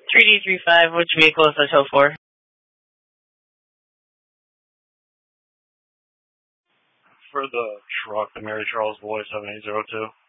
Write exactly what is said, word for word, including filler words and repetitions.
three D three five, which vehicle is this for? For the truck, the Mary Charles Boy seven eight zero two.